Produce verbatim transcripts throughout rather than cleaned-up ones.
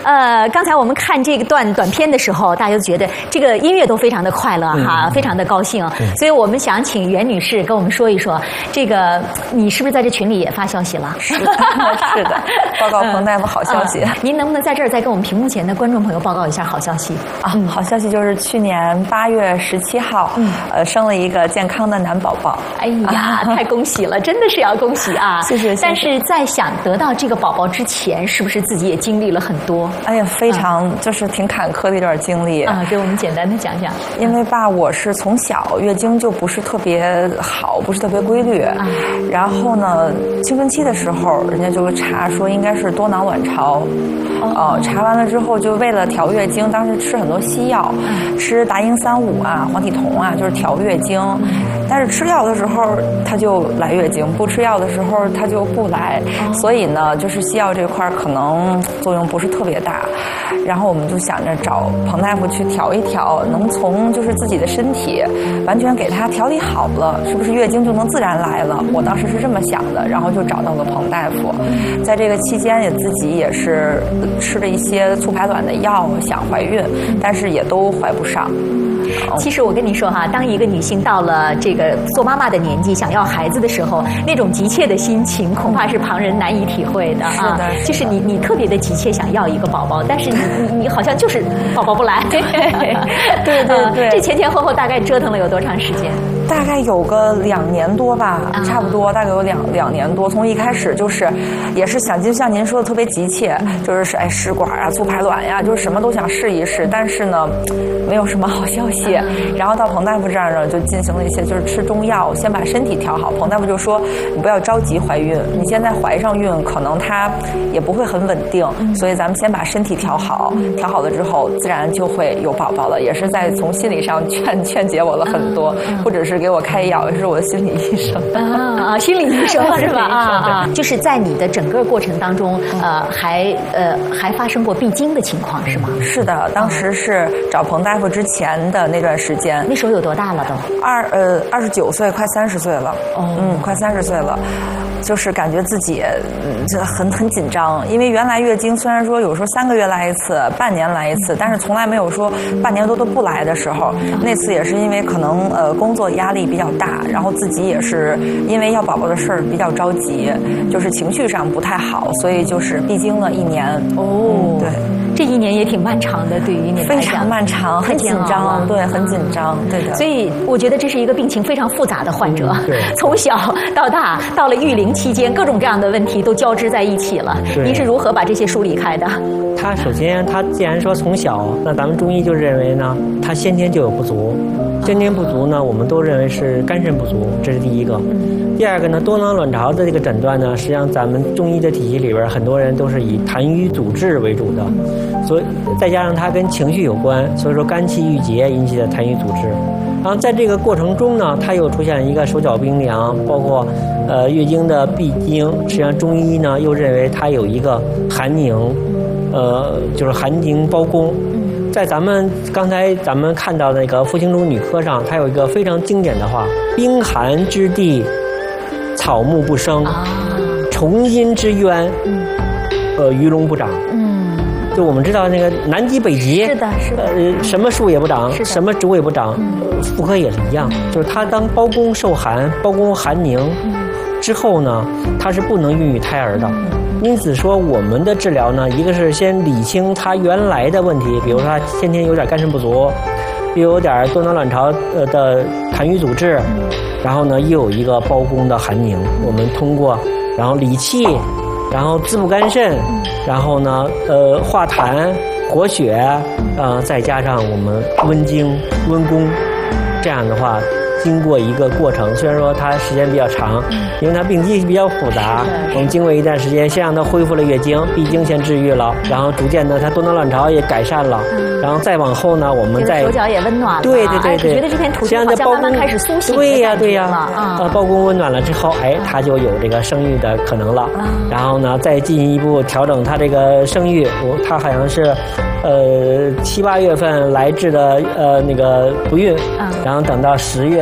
呃，刚才我们看这个段短片的时候，大家都觉得这个音乐都非常的快乐哈，非常的高兴。所以我们想请袁女士跟我们说一说，这个你是不是在这群里也发消息了？ 是的，是的，报告彭大夫好消息。 您能不能在这儿再跟我们屏幕前的观众朋友报告一下好消息啊？好消息就是去年八月十七号，呃，生了一个健康的男宝宝。 哎呀，太恭喜了，真的是要恭喜啊！ 谢谢。 但是在想得到这个宝宝之前，是不是自己也经历了很多？ 哎呀，非常就是挺坎坷的一段经历啊，给我们简单的讲讲。 因为吧，我是从小月经就不是特别好，不是特别规律。啊、然后呢，青春期的时候，人家就查说应该是多囊卵巢。哦、呃，查完了之后，就为了调月经，当时吃很多西药，嗯、吃达英三五啊、黄体酮啊，就是调月经。嗯、但是吃药的时候它就来月经，不吃药的时候它就不来。哦、所以呢，就是西药这块可能作用不是特别大。然后我们就想着找彭大夫去调一调，能从就是自己的身体完全给它调理好了，是不是月经就能自然来了？我当时是这么想的，然后就找到了彭大夫。在这个期间也自己也是吃了一些促排卵的药，想怀孕，但是也都怀不上。 其实我跟你说哈，当一个女性到了这个做妈妈的年纪，想要孩子的时候，那种急切的心情，恐怕是旁人难以体会的啊。 是的， 就是你你特别的急切想要一个宝宝，但是你你你好像就是宝宝不来。 对对对， 这前前后后大概折腾了有多长时间？ 大概有个两年多吧，啊、差不多，大概有两两年多。从一开始就是，也是想就像您说的特别急切，就是哎试管啊、促排卵呀，就是什么都想试一试，但是呢，没有什么好消息。然后到彭大夫这儿呢，就进行了一些就是吃中药，先把身体调好。彭大夫就说，你不要着急怀孕，你现在怀上孕，可能它也不会很稳定，所以咱们先把身体调好，调好了之后，自然就会有宝宝了。也是在从心理上劝劝解我了很多，或者是给我开药，也是我的心理医生啊，心理医生是吧？啊啊，就是在你的整个过程当中，呃，还呃还发生过闭经的情况是吗？ 是的，当时是找彭大夫之前的那段时间， 那时候有多大了都？ 二呃二十九岁，快三十岁了。哦，嗯，快三十岁了。就是感觉自己这很很紧张，因为原来月经虽然说有时候三个月来一次，半年来一次，但是从来没有说半年多都不来的时候。那次也是因为可能呃工作压力比较大，然后自己也是因为要宝宝的事儿比较着急，就是情绪上不太好，所以就是闭经了一年。 哦， 嗯、对。 这一年也挺漫长的，对于你来讲非常漫长，很紧张，对，很紧张，对的。 所以我觉得这是一个病情非常复杂的患者，从小到大，到了育龄期间，各种各样的问题都交织在一起了。您是如何把这些梳理开的？ 他首先，他既然说从小，那咱们中医就认为呢，他先天就有不足，先天不足呢，我们都认为是肝肾不足，这是第一个。第二个呢，多囊卵巢的这个诊断呢，实际上咱们中医的体系里边，很多人都是以痰瘀阻滞为主的，所以再加上它跟情绪有关，所以说肝气郁结引起的痰瘀阻滞。然后在这个过程中呢，它又出现一个手脚冰凉，包括呃月经的闭经，实际上中医呢又认为它有一个寒凝，呃就是寒凝包宫。在咱们刚才咱们看到那个《傅青珠女科》上，它有一个非常经典的话：冰寒之地，草木不生；重阴之渊，呃鱼龙不长。嗯，就我们知道那个南极北极， 是的，是的， 呃什么树也不长，什么植物也不长，嗯、妇科也是一样，就是它当包宫受寒，包宫寒凝之后呢，它是不能孕育胎儿的。因此说，我们的治疗呢，一个是先理清它原来的问题，比如说它先天有点肝肾不足，又有点多囊卵巢呃的痰瘀阻滞，然后呢又有一个包宫的寒凝。我们通过然后理气，然后滋补肝肾，然后呢呃化痰活血，呃再加上我们温经温宫，这样的话。经过一个过程，虽然说它时间比较长，因为它病机比较复杂，我们经过一段时间，先让它恢复了月经，闭经先治愈了，然后逐渐的它多囊卵巢也改善了，然后再往后呢，我们再手脚也温暖了， 对对对对， 觉得这片土地好像慢慢开始苏醒， 对呀对呀，啊，包宫温暖了之后，哎，它就有这个生育的可能了，然后呢，再进一步调整它这个生育，我它好像是，呃七八月份来治的呃那个不孕，然后等到十月。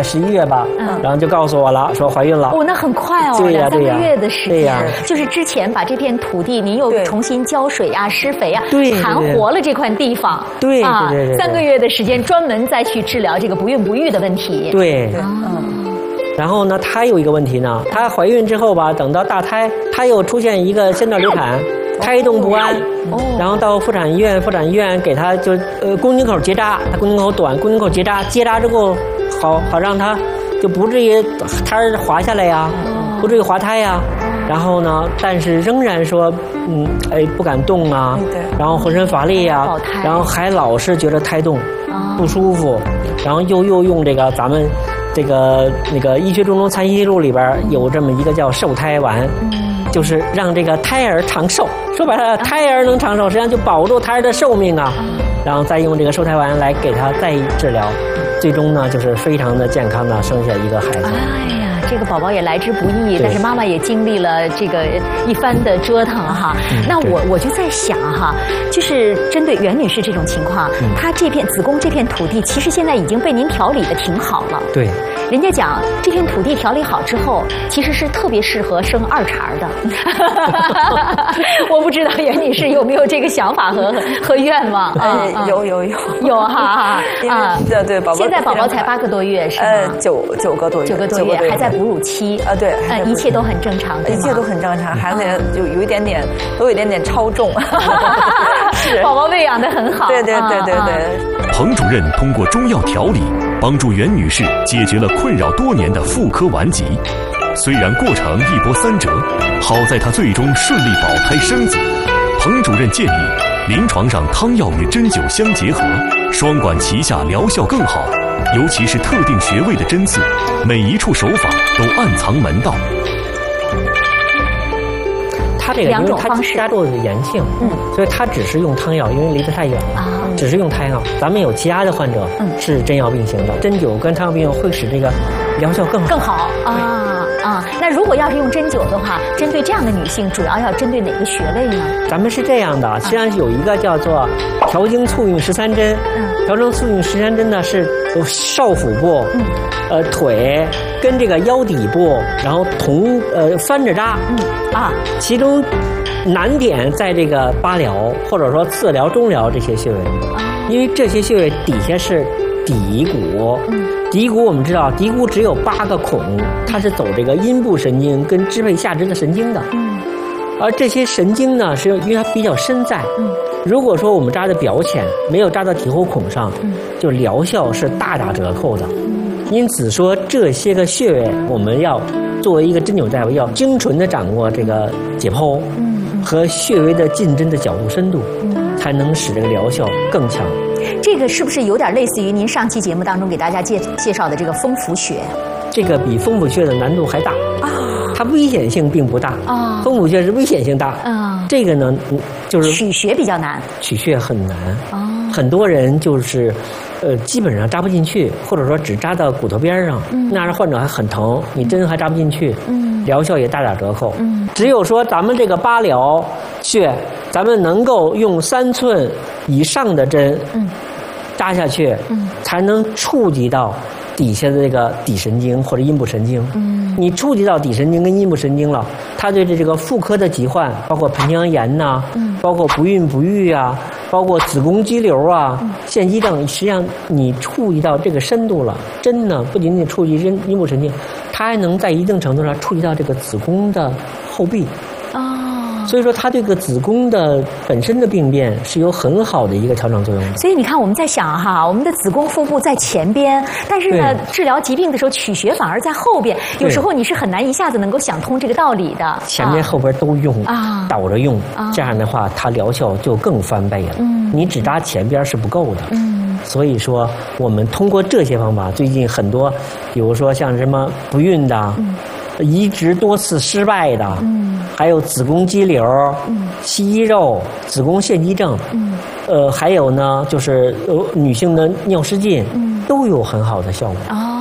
十一月吧，嗯，然后就告诉我了，说怀孕了。 哦，那很快哦， 对呀， 两三个月的时间。 对呀， 就是之前把这片土地您又重新浇水啊、施肥啊， 对， 盘活了这块地方。 对啊，对对， 三个月的时间专门再去治疗这个不孕不育的问题。 对，嗯。然后呢，她有一个问题呢，她怀孕之后吧，等到大胎，她又出现一个先兆流产。胎动不安，哦，然后到妇产医院，妇产医院给她就呃宫颈口结扎，她宫颈口短，宫颈口结扎，结扎之后好好让她就不至于胎儿滑下来呀，不至于滑胎呀。然后呢，但是仍然说，嗯，哎，不敢动啊，然后浑身乏力呀，然后还老是觉得胎动不舒服，然后又又用这个咱们这个那个医学中中残息录里边有这么一个叫瘦胎丸。就是让这个胎儿长寿，说白了，胎儿能长寿，实际上就保住胎儿的寿命啊。然后再用这个瘦胎丸来给他再治疗，最终呢就是非常的健康的生下一个孩子。 哎呀，这个宝宝也来之不易，但是妈妈也经历了这个一番的折腾哈。嗯、那我我就在想哈，就是针对袁女士这种情况，嗯、她这片子宫这片土地，其实现在已经被您调理的挺好了。 对。 人家讲这片土地调理好之后，其实是特别适合生二茬的。我不知道袁女士有没有这个想法和和愿望啊？有有有有哈啊！对对，宝宝现在宝宝才八个多月是吗？呃， 九九个多月， 九个多月还在哺乳期啊，对， 嗯，一切都很正常， 一切都很正常，孩子也就有一点点，都有一点点超重， 是宝宝喂养得很好， 对对对对对。 彭主任通过中药调理，帮助袁女士解决了困扰多年的妇科顽疾。虽然过程一波三折，好在她最终顺利保胎生子。彭主任建议，临床上汤药与针灸相结合，双管齐下，疗效更好。尤其是特定穴位的针刺，每一处手法都暗藏门道。 他这个因为他加重的炎性，嗯，所以他只是用汤药，因为离得太远了，啊、只是用汤药。咱们有其他的患者，嗯，是针药并行的，针灸跟汤药并用会使这个疗效更好。 更好啊啊！那如果要是用针灸的话，针对这样的女性，主要要针对哪个穴位呢？ 咱们是这样的，实际上有一个叫做调经促运十三针，嗯，调经促运十三针呢是有少腹部，嗯，呃腿跟这个腰底部，然后同呃翻着扎，嗯啊，其中难点在这个八髎或者说次髎、中髎这些穴位，因为这些穴位底下是骶骨，嗯，骶骨我们知道，骶骨只有八个孔，它是走这个阴部神经跟支配下肢的神经的，嗯，而这些神经呢，是因为它比较深在，嗯，如果说我们扎的表浅，没有扎到体后孔上，嗯，就疗效是大打折扣的。因此说，这些个穴位我们要作为一个针灸大夫，要精纯的掌握这个解剖和穴位的进针的角度深度，才能使这个疗效更强。 这个是不是有点类似于您上期节目当中给大家介介绍的这个风府穴？ 这个比风府穴的难度还大啊，它危险性并不大啊。风府穴是危险性大啊，这个呢就是取穴比较难， 取穴很难啊。很多人就是，呃，基本上扎不进去，或者说只扎到骨头边上，嗯、那样患者还很疼，你针还扎不进去，嗯，疗效也大打折扣。嗯，只有说咱们这个八髎穴，咱们能够用三寸以上的针，嗯，扎下去，嗯，才能触及到底下的这个底神经或者阴部神经。嗯，你触及到底神经跟阴部神经了，它对这个妇科的疾患，包括盆腔炎呐、啊，嗯，包括不孕不育啊。包括子宫肌瘤啊、腺肌症，实际上你触及到这个深度了，针呢不仅仅触及阴阴部神经，它还能在一定程度上触及到这个子宫的后壁。哦，所以说它这个子宫的本身的病变是有很好的一个调整作用的。 所以你看我们在想哈，我们的子宫腹部在前边，但是呢治疗疾病的时候取穴反而在后边，有时候你是很难一下子能够想通这个道理的。 前边后边都用啊，倒着用，啊、这样的话它疗效就更翻倍了。嗯，你只扎前边是不够的。嗯，所以说我们通过这些方法，最近很多，比如说像什么不孕的。嗯，移植多次失败的，嗯，还有子宫肌瘤、嗯，息肉、子宫腺肌症，嗯，呃，还有呢，就是呃女性的尿失禁，嗯，都有很好的效果。 哦，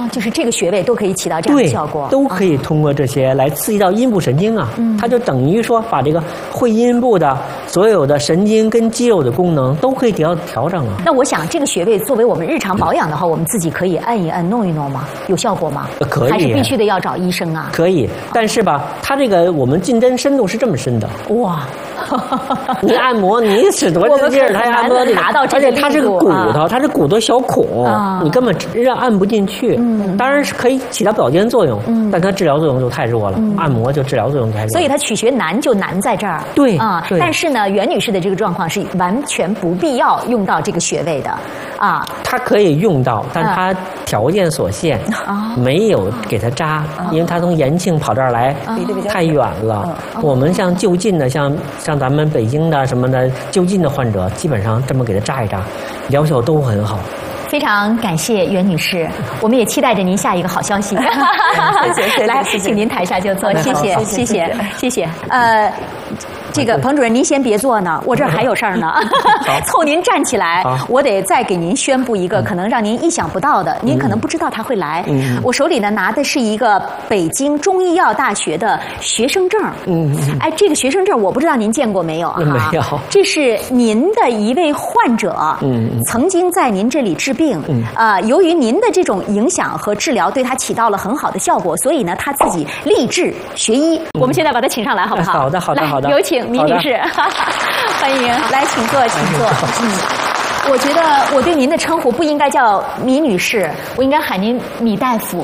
就是这个穴位都可以起到这样的效果， 都可以通过这些来刺激到阴部神经啊。嗯，它就等于说把这个会阴部的所有的神经跟肌肉的功能都可以得到调整啊。 那我想这个穴位作为我们日常保养的话，我们自己可以按一按、弄一弄吗？有效果吗？ 可以， 还是必须得要找医生啊？ 可以，但是吧，它这个我们进针深度是这么深的， 哇！ 你按摩，你使多大劲儿，它按摩达到这个，而且它是个骨头，它是骨头小孔，啊、你根本让按不进去。嗯，当然是可以起到保健作用，嗯，但它治疗作用就太弱了。嗯、按摩就治疗作用太弱， 所以它取穴难就难在这儿。 对啊， 对但是呢，袁女士的这个状况是完全不必要用到这个穴位的啊。 它可以用到，但它条件所限，啊、没有给它扎，啊、因为它从延庆跑这儿来、啊、太远了。啊、我们像就近的，像像咱们北京的什么的就近的患者，基本上这么给他扎一扎，疗效都很好。 非常感谢袁女士，我们也期待着您下一个好消息。 谢谢， 来，请您台下就坐，谢谢，谢谢，谢谢。呃。这个彭主任，您先别坐呢，我这儿还有事儿呢。凑您站起来，我得再给您宣布一个可能让您意想不到的，您可能不知道他会来。嗯、我手里呢拿的是一个北京中医药大学的学生证。嗯，哎，这个学生证我不知道您见过没有啊？ 没有。 这是您的一位患者，嗯，曾经在您这里治病，嗯，啊、呃，由于您的这种影响和治疗对他起到了很好的效果，所以呢，他自己立志学医。嗯、我们现在把他请上来，好不好？ 好的，好的，好的。 有请。米女士，欢迎，来，请坐，请坐。嗯，我觉得我对您的称呼不应该叫米女士，我应该喊您米大夫。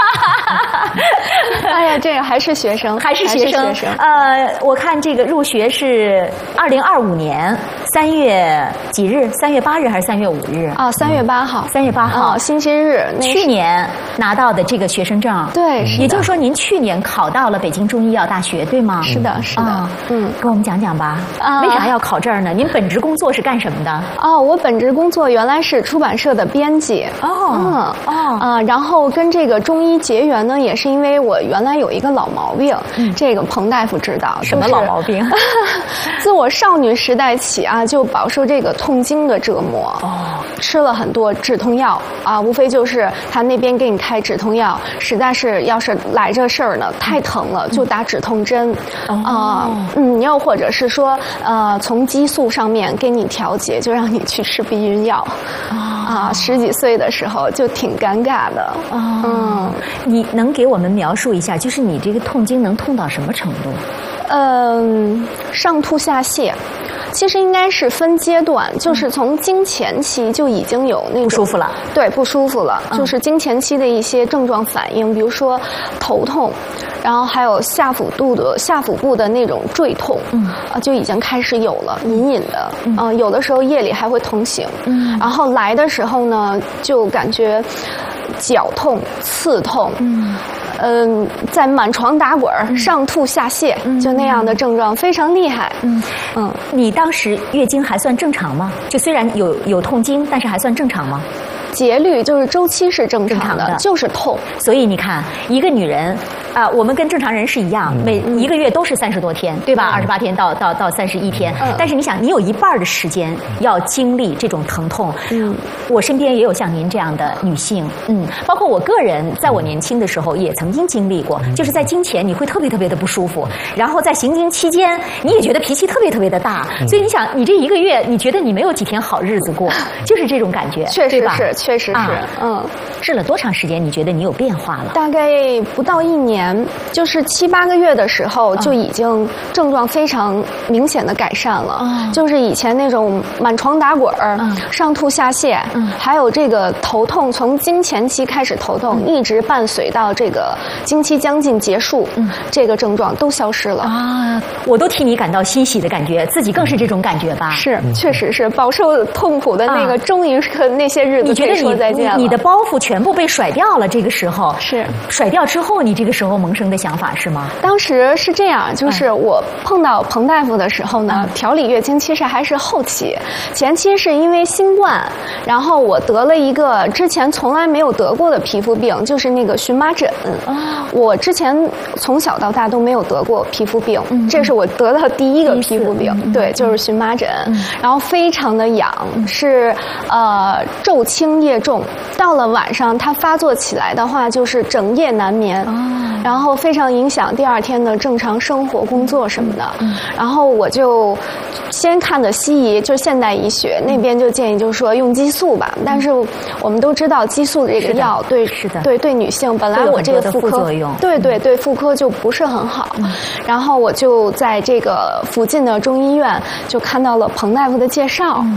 哎呀，这个还是学生， 还是学生。学生呃，我看这个入学是二零二五年三月几日？三月八日还是三月五日？ 啊，三月八号。 三月八号， 哦，星期日。 去年拿到的这个学生证。 对， 也就是说您去年考到了北京中医药大学，对吗？ 是的，是的。啊、 嗯，跟我们讲讲吧。啊，为啥要考这儿呢？您本职工作是干什么的？ 哦，我本职工作原来是出版社的编辑。 哦，嗯， 哦，啊，然后跟这个中医结缘呢，也是因为我原来有一个老毛病，嗯、这个彭大夫知道。 什么老毛病？ 自我少女时代起啊，就饱受这个痛经的折磨。哦，吃了很多止痛药啊，无非就是他那边给你开止痛药，实在是要是来这事儿呢，太疼了，就打止痛针。啊、哦，嗯，又或者是说，呃，从激素上面给你调节，就让你去吃避孕药。啊，十几岁的时候就挺尴尬的。 哦、嗯，你能给我们描述一下，就是你这个痛经能痛到什么程度？ 嗯，上吐下泻。其实应该是分阶段，就是从经前期就已经有那种不舒服了， 对，不舒服了，嗯、就是经前期的一些症状反应，比如说头痛，然后还有下腹部的下腹部的那种坠痛，嗯，啊，就已经开始有了，隐隐的，嗯、呃，有的时候夜里还会痛醒，嗯，然后来的时候呢，就感觉绞痛、刺痛，嗯。嗯，在满床打滚、嗯、上吐下泻，嗯、就那样的症状非常厉害。嗯嗯，你当时月经还算正常吗？就虽然有有痛经，但是还算正常吗？ 节律就是周期是正常的， 正常的就是痛。 所以你看，一个女人啊、呃，我们跟正常人是一样，每一个月都是三十多天，对吧？二十八天到到到三十一天。嗯、但是你想，你有一半的时间要经历这种疼痛。嗯，我身边也有像您这样的女性，嗯，包括我个人，在我年轻的时候也曾经经历过，就是在经前你会特别特别的不舒服，然后在行经期间你也觉得脾气特别特别的大，所以你想，你这一个月你觉得你没有几天好日子过，就是这种感觉， 确实是。 确实是，啊、嗯， 治了多长时间？你觉得你有变化了？ 大概不到一年，就是七八个月的时候，就已经症状非常明显的改善了。啊、就是以前那种满床打滚儿、嗯、上吐下泻，嗯、还有这个头痛，从经前期开始头痛，嗯、一直伴随到这个经期将近结束，嗯、这个症状都消失了。啊， 我都替你感到欣喜的感觉，自己更是这种感觉吧？ 是，确实是饱受痛苦的那个，啊、终于和那些日子。 你觉得你你的包袱全部被甩掉了？这个时候是甩掉之后，你这个时候候萌生的想法是吗？ 当时是这样，就是我碰到彭大夫的时候呢， 嗯、 调理月经其实还是后期，前期是因为新冠，然后我得了一个之前从来没有得过的皮肤病，就是那个荨麻疹。哦、我之前从小到大都没有得过皮肤病，嗯、这是我得到第一个皮肤病，嗯、对，就是荨麻疹，嗯、然后非常的痒，是呃昼轻夜重，到了晚上它发作起来的话，就是整夜难眠，哦、然后非常影响第二天的正常生活、工作什么的。嗯、然后我就先看的西医，就是现代医学那边就建议就是说用激素吧，但是我们都知道激素这个药对是的对对女性本来我这个妇科对对对妇科就不是很好，嗯、然后我就在这个附近的中医院就看到了彭大夫的介绍。嗯